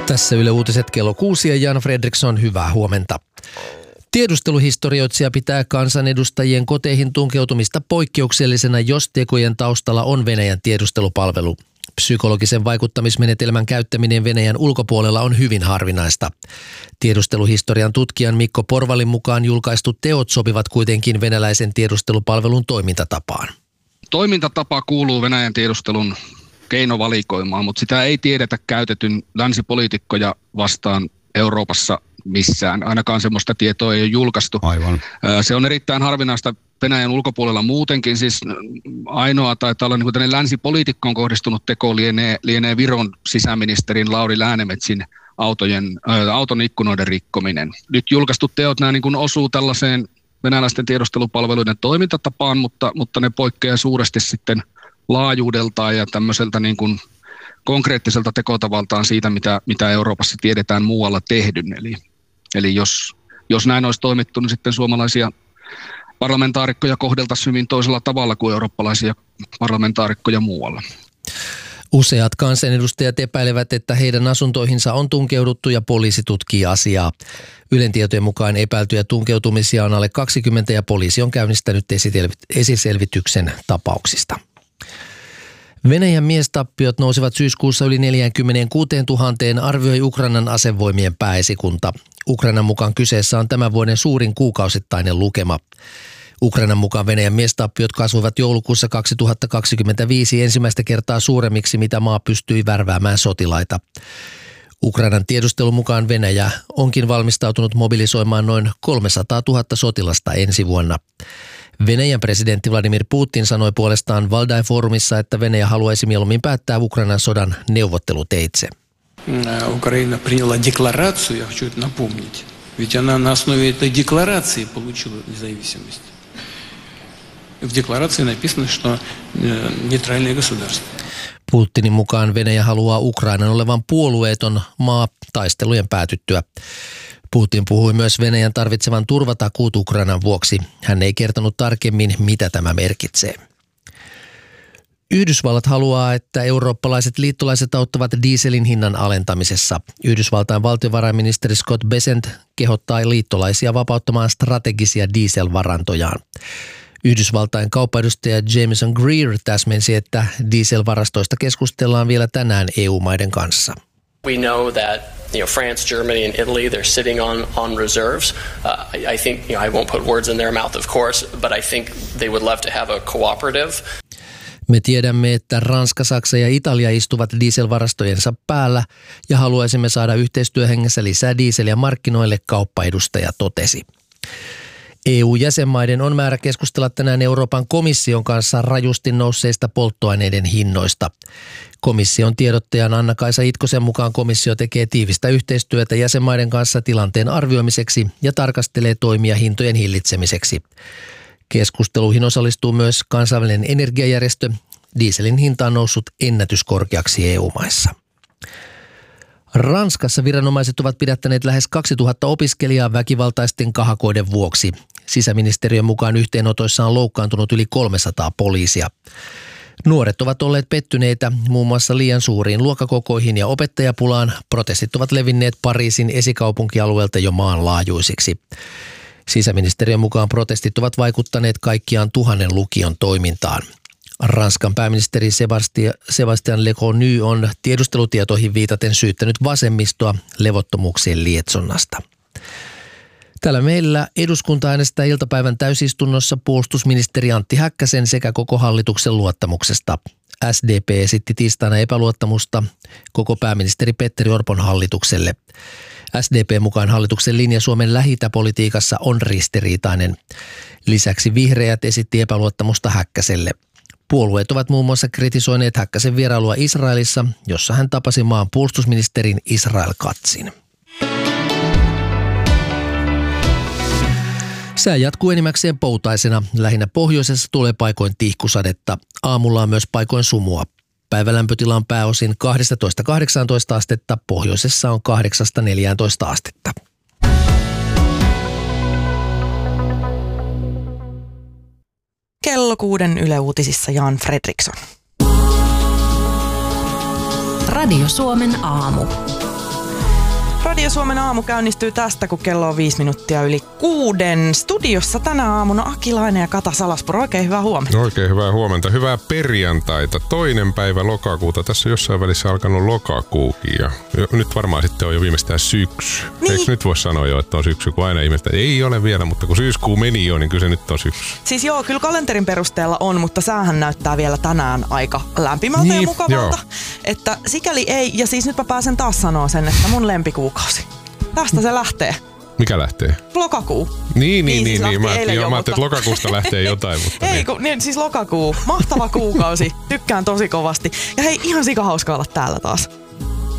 Tässä Yle Uutiset kello 6 ja Jan Fredriksson, hyvää huomenta. Tiedusteluhistorioitsija pitää kansanedustajien koteihin tunkeutumista poikkeuksellisena, jos tekojen taustalla on Venäjän tiedustelupalvelu. Psykologisen vaikuttamismenetelmän käyttäminen Venäjän ulkopuolella on hyvin harvinaista. Tiedusteluhistorian tutkijan Mikko Porvalin mukaan julkaistut teot sopivat kuitenkin venäläisen tiedustelupalvelun toimintatapaan. Toimintatapa kuuluu Venäjän tiedustelun keinovalikoimaan, mutta sitä ei tiedetä käytetyn länsipoliitikkoja vastaan Euroopassa missään. Ainakaan sellaista tietoa ei ole julkaistu. Aivan. Se on erittäin harvinaista Venäjän ulkopuolella muutenkin. Siis ainoa taitaa olla niin kuin länsipoliitikkoon kohdistunut teko lienee Viron sisäministerin Lauri Läänemetsin auton ikkunoiden rikkominen. Nyt julkaistut teot nämä niin kuin osuu tällaiseen venäläisten tiedustelupalveluiden toimintatapaan, mutta ne poikkeaa suuresti sitten laajuudeltaan ja tämmöiseltä niin kuin konkreettiselta tekotavaltaan siitä, mitä Euroopassa tiedetään muualla tehdyn. Eli jos näin olisi toimittu, niin sitten suomalaisia parlamentaarikkoja kohdeltaisiin hyvin toisella tavalla kuin eurooppalaisia parlamentaarikkoja muualla. Useat kansanedustajat epäilevät, että heidän asuntoihinsa on tunkeuduttu ja poliisi tutkii asiaa. Ylen tietojen mukaan epäiltyjä tunkeutumisia on alle 20 ja poliisi on käynnistänyt esiselvityksen tapauksista. Venäjän miestappiot nousivat syyskuussa yli 46 000, arvioi Ukrainan asevoimien pääesikunta. Ukrainan mukaan kyseessä on tämän vuoden suurin kuukausittainen lukema. Ukrainan mukaan Venäjän miestappiot kasvoivat joulukuussa 2025 ensimmäistä kertaa suuremmiksi, mitä maa pystyi värväämään sotilaita. Ukrainan tiedustelun mukaan Venäjä onkin valmistautunut mobilisoimaan noin 300 000 sotilasta ensi vuonna. Venäjän presidentti Vladimir Putin sanoi puolestaan Valdai-foorumissa, että Venäjä haluaisi mieluummin päättää Ukrainan sodan neuvotteluteitse. Украина приняла декларацию, я хочу это напомнить. Ведь она на основе этой декларации получила независимость. В декларации написано, что нейтральное государство. Putinin mukaan Venäjä haluaa Ukrainan olevan puolueeton maa taistelujen päätyttyä. Putin puhui myös Venäjän tarvitsevan turvatakuut Ukrainan vuoksi. Hän ei kertonut tarkemmin, mitä tämä merkitsee. Yhdysvallat haluaa, että eurooppalaiset liittolaiset auttavat dieselin hinnan alentamisessa. Yhdysvaltain valtiovarainministeri Scott Bessent kehottaa liittolaisia vapauttamaan strategisia dieselvarantojaan. Yhdysvaltain kauppaedustaja Jameson Greer täsmensi, että dieselvarastoista keskustellaan vielä tänään EU-maiden kanssa. We know that France, Germany and Italy, they're sitting on reserves. I think I won't put words in their mouth, of course, but I think they would love to have a cooperative. Me tiedämme, että Ranska, Saksa ja Italia istuvat dieselvarastojensa päällä ja haluaisimme saada yhteistyöhengessä lisää dieseliä markkinoille, kauppaedustaja totesi. EU-jäsenmaiden on määrä keskustella tänään Euroopan komission kanssa rajusti nousseista polttoaineiden hinnoista. Komission tiedottajan Anna-Kaisa Itkosen mukaan komissio tekee tiivistä yhteistyötä jäsenmaiden kanssa tilanteen arvioimiseksi ja tarkastelee toimia hintojen hillitsemiseksi. Keskusteluihin osallistuu myös kansainvälinen energiajärjestö. Dieselin hinta on noussut ennätyskorkeaksi EU-maissa. Ranskassa viranomaiset ovat pidättäneet lähes 2000 opiskelijaa väkivaltaisten kahakoiden vuoksi. Sisäministeriön mukaan yhteenotoissa on loukkaantunut yli 300 poliisia. Nuoret ovat olleet pettyneitä muun muassa liian suuriin luokkakokoihin ja opettajapulaan. Protestit ovat levinneet Pariisin esikaupunkialueelta jo maanlaajuisiksi. Sisäministeriön mukaan protestit ovat vaikuttaneet kaikkiaan 1000 lukion toimintaan. Ranskan pääministeri Sébastien Lecornu on tiedustelutietoihin viitaten syyttänyt vasemmistoa levottomuuksien lietsonnasta. Täällä meillä eduskunta äänestää iltapäivän täysistunnossa puolustusministeri Antti Häkkäsen sekä koko hallituksen luottamuksesta. SDP esitti tiistaina epäluottamusta koko pääministeri Petteri Orpon hallitukselle. SDP mukaan hallituksen linja Suomen Lähi-itäpolitiikassa on ristiriitainen. Lisäksi vihreät esitti epäluottamusta Häkkäselle. Puolueet ovat muun muassa kritisoineet Häkkäsen vierailua Israelissa, jossa hän tapasi maan puolustusministerin Israel Katzin. Sää jatkuu enimmäkseen poutaisena. Lähinnä pohjoisessa tulee paikoin tihkusadetta. Aamulla on myös paikoin sumua. Päivälämpötila on pääosin 12–18 astetta, pohjoisessa on 8–14 astetta. Kello 6 Yle Uutisissa Jan Fredriksson. Radio Suomen aamu. Radio Suomen aamu käynnistyy tästä, kun kello on 5 minuuttia yli 6. Studiossa tänä aamuna Akilainen ja Kata Salaspuro. Oikein hyvää huomenta. Oikein hyvää huomenta. Hyvää perjantaita. 2. päivä lokakuuta. Tässä jossain välissä alkanut lokakuukin. Ja nyt varmaan sitten on jo viimeistään syksy. Niin. Eikö nyt voi sanoa jo, että on syksy, kun aina ihmistä ei ole vielä, mutta kun syyskuu meni jo, niin kyllä se nyt on syksy. Siis joo, kyllä kalenterin perusteella on, mutta säähän näyttää vielä tänään aika lämpimältä ja mukavalta. Että sikäli ei, ja siis nyt mä pääsen taas sanoa sen, että mun lempikuukausi. Tästä se lähtee. Mikä lähtee? Lokakuu. Niin. Mä ajattelin, että lokakuusta lähtee jotain. Mutta ei, siis lokakuu. Mahtava kuukausi. Tykkään tosi kovasti. Ja hei, ihan sikahauskaa olla täällä taas.